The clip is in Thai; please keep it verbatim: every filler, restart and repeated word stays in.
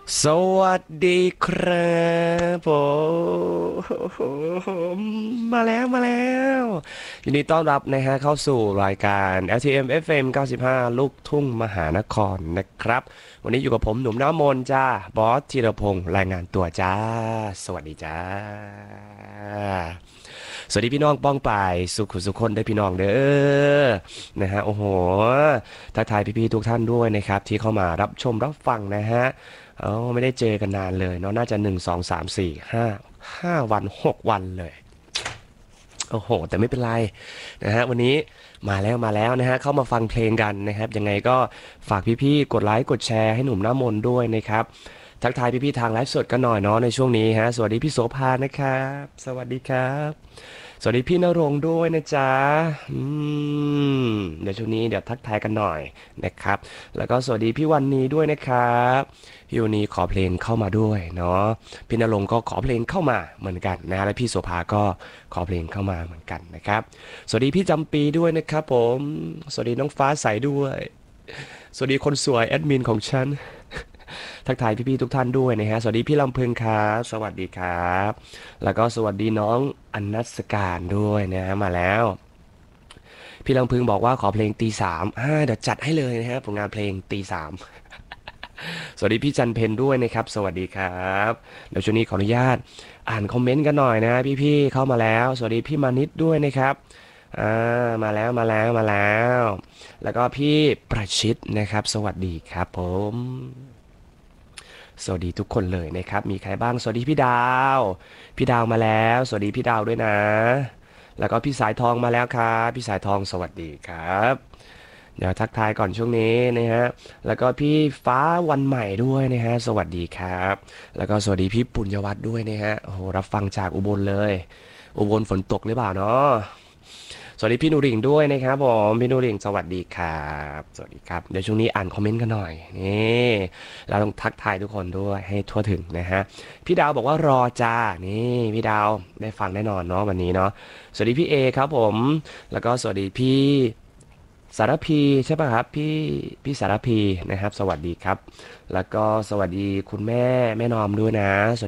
สวัสดีครับผมมาแล้วมาแล้วยินดีต้อนรับนะฮะเข้าสู่รายการ แอล ที เอ็ม เอฟ เอ็ม เก้าสิบห้าลูกทุ่งมหานครนะครับวันนี้อยู่กับผมหนุ่มน้ำมนต์จ้าบอสธีรพงษ์รายงานตัวจ้าสวัสดีจ้าสวัสดีพี่น้องป้องปายสุขุสุขคนได้อพี่น้องเด้อนะฮะโอ้โหทักทายพี่ๆทุกท่านด้วยนะครับที่เข้ามารับชมรับฟังนะฮะ เออไม่ได้เจอกันนานเลยเนาะน่าจะหนึ่งสองสามสี่ห้าห้าวันหกวันเลยโอ้โหแต่ไม่เป็นไรนะฮะวันนี้มาแล้วมาแล้วนะฮะเข้ามาฟังเพลงกันนะครับยังไงก็ฝากพี่ๆกดไลค์กดแชร์ให้หนุ่มหน้ามนต์ด้วยนะครับทักทายพี่ๆทางไลฟ์สดกันหน่อยเนาะในช่วงนี้ฮะสวัสดีพี่โสภานะครับสวัสดีครับสวัสดีพี่ณรงค์ด้วยนะจ๊ะอืมเดี๋ยวช่วงนี้เดี๋ยวทักทายกันหน่อยนะครับแล้วก็สวัสดีพี่วันนี้ด้วยนะครับ พี่วันนี้ขอเพลงเข้ามาด้วยเนาะพี่ณรงค์ก็ขอเพลงเข้ามาเหมือนกันนะและพี่โสภาก็ขอเพลงเข้ามาเหมือนกันนะครับสวัสดีพี่จำปีด้วยนะครับผมสวัสดีน้องฟ้าใสด้วยสวัสดีคนสวยแอดมินของฉันทักทายพี่ๆทุกท่านด้วยนะฮะสวัสดีพี่ลำพึงครับสวัสดีครับแล้วก็สวัสดีน้องอนัสการด้วยนะฮะมาแล้วพี่ลำพึงบอกว่าขอเพลงตีสามอ่าเดี๋ยวจัดให้เลยนะฮะผลงานเพลงตีสาม สวัสดีพี่จันเพนด้วยนะครับสวัสดีครับเดี๋ยวช่วงนี้ขออนุญาตอ่านคอมเมนต์กันหน่อยนะพี่ๆเข้ามาแล้วสวัสดีพี่มานิดด้วยนะครับอ่ามาแล้วมาแล้วมาแล้วแล้วก็พี่ประชิดนะครับสวัสดีครับผมสวัสดีทุกคนเลยนะครับมีใครบ้างสวัสดีพี่ดาวพี่ดาวมาแล้วสวัสดีพี่ดาวด้วยนะแล้วก็พี่สายทองมาแล้วครับพี่สายทองสวัสดีครับ เดี๋ยวทักทายก่อนช่วงนี้นะฮะแล้วก็พี่ฟ้าวันใหม่ด้วยนะฮะสวัสดีครับแล้วก็สวัสดีพี่ปุญญวัฒน์ด้วยนะฮะโอ้โหรับฟังจากอุบลเลยอุบลฝนตกหรือเปล่าเนาะสวัสดีพี่นุริ่งด้วยนะครับผมพี่นุริ่งสวัสดีครับสวัสดีครับเดี๋ยวช่วงนี้อ่านคอมเมนต์กันหน่อยนี่เราต้องทักทายทุกคนด้วยให้ทั่วถึงนะฮะพี่ดาวบอกว่ารอจ้านี่พี่ดาวได้ฟังแน่นอนเนาะวันนี้เนาะสวัสดีพี่เอครับผมแล้วก็สวัสดีพี่ สารพีใช่ป่ะครับพี่พี่สารพีนะครับสวัสดีครับแล้วก็สวัสดีคุณแม่แม่นอมด้วยนะ